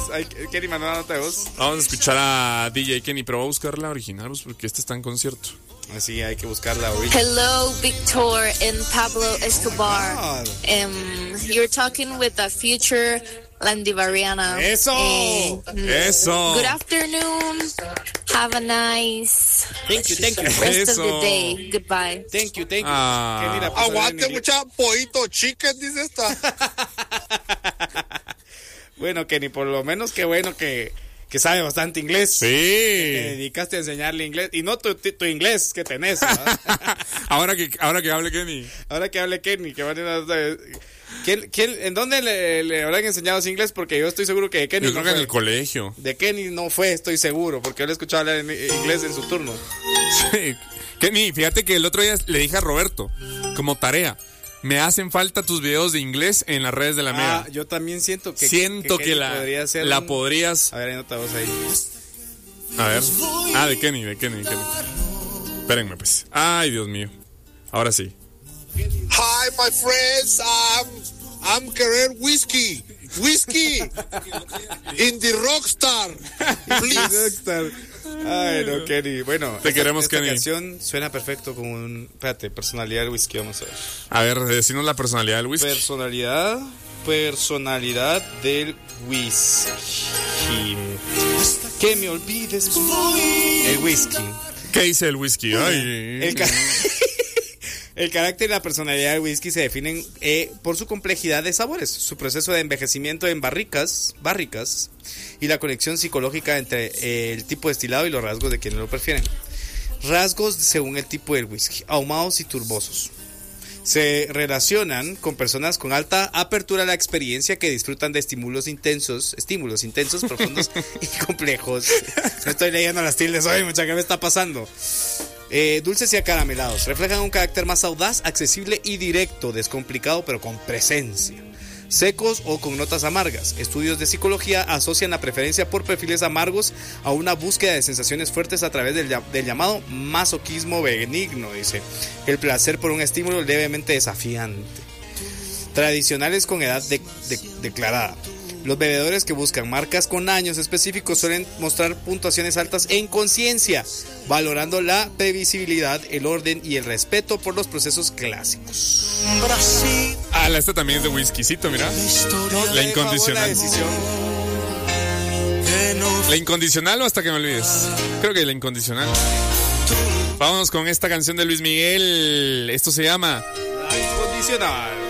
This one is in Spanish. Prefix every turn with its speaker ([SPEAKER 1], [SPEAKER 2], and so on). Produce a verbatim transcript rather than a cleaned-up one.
[SPEAKER 1] Ay, Kenny mandó una nota de voz.
[SPEAKER 2] Vamos a escuchar a D J Kenny, pero voy a buscar la original, pues, porque esta está en concierto.
[SPEAKER 1] Así hay que buscarla original.
[SPEAKER 3] Hello, Victor and Pablo Escobar. Um, you're talking with a future Landivariana.
[SPEAKER 1] Eso.
[SPEAKER 3] Eh,
[SPEAKER 2] Eso.
[SPEAKER 3] Good afternoon. Have a nice
[SPEAKER 1] Thank you, thank you.
[SPEAKER 3] rest
[SPEAKER 2] Eso.
[SPEAKER 3] of the day. Goodbye.
[SPEAKER 1] Thank you, thank you.
[SPEAKER 2] Ah.
[SPEAKER 1] Kenny la puso
[SPEAKER 4] Aguante,
[SPEAKER 1] en
[SPEAKER 4] mucha pollito chicken, dice esta.
[SPEAKER 1] Bueno, Kenny, por lo menos qué bueno que, que sabe bastante inglés.
[SPEAKER 2] Sí.
[SPEAKER 1] Te dedicaste a enseñarle inglés. Y no tu, tu, tu inglés que tenés, ¿verdad?
[SPEAKER 2] ahora, que, ahora que hable Kenny.
[SPEAKER 1] Ahora que hable Kenny, que van a... ¿Quién, quién, ¿En dónde le, le habrán enseñado ese inglés? Porque yo estoy seguro que de Kenny
[SPEAKER 2] Yo creo
[SPEAKER 1] no
[SPEAKER 2] que
[SPEAKER 1] fue.
[SPEAKER 2] en el colegio.
[SPEAKER 1] De Kenny no fue, estoy seguro, porque yo le escuchaba hablar en inglés en su turno.
[SPEAKER 2] Sí. Kenny, fíjate que el otro día le dije a Roberto, como tarea, me hacen falta tus videos de inglés en las redes de la Mega.
[SPEAKER 1] Ah, yo también siento que
[SPEAKER 2] Siento que,
[SPEAKER 1] Kenny
[SPEAKER 2] la,
[SPEAKER 1] podría ser
[SPEAKER 2] la
[SPEAKER 1] un-
[SPEAKER 2] podrías...
[SPEAKER 1] A ver, hay nota voz ahí.
[SPEAKER 2] A ver. Ah, de Kenny, de Kenny, de Kenny. Espérenme, pues. Ay, Dios mío. Ahora sí.
[SPEAKER 4] Hi, my friends. I'm, I'm querer whiskey. Whiskey. In the Rockstar. Please.
[SPEAKER 1] Ay, no, Kenny. Bueno,
[SPEAKER 2] Te queremos,
[SPEAKER 1] esta
[SPEAKER 2] Kenny.
[SPEAKER 1] canción suena perfecto con un... Espérate, personalidad del whisky, vamos a ver.
[SPEAKER 2] A ver, decimos la personalidad del whisky.
[SPEAKER 1] Personalidad, personalidad del whisky. Que me olvides, el whisky.
[SPEAKER 2] ¿Qué dice el whisky? Ay.
[SPEAKER 1] El, ca- el carácter y la personalidad del whisky se definen eh, por su complejidad de sabores, su proceso de envejecimiento en barricas, barricas y la conexión psicológica entre eh, el tipo destilado y los rasgos de quienes lo prefieren. Rasgos según el tipo del whisky, ahumados y turbosos. Se relacionan con personas con alta apertura a la experiencia que disfrutan de estímulos intensos, estímulos intensos, profundos y complejos. No estoy leyendo las tildes hoy, mucha, ¿qué me está pasando? Eh, dulces y acaramelados. Reflejan un carácter más audaz, accesible y directo, descomplicado pero con presencia. Secos o con notas amargas. Estudios de psicología asocian la preferencia por perfiles amargos a una búsqueda de sensaciones fuertes a través del, del llamado masoquismo benigno, dice. El placer por un estímulo levemente desafiante. Tradicionales con edad de, de, declarada. Los bebedores que buscan marcas con años específicos suelen mostrar puntuaciones altas en conciencia, valorando la previsibilidad, el orden y el respeto por los procesos clásicos.
[SPEAKER 2] Ah, la esta también es de whiskycito, mira. La incondicional.
[SPEAKER 1] La decisión.
[SPEAKER 2] ¿La incondicional o hasta que me olvides? Creo que la incondicional. Vámonos con esta canción de Luis Miguel. Esto se llama
[SPEAKER 1] La incondicional.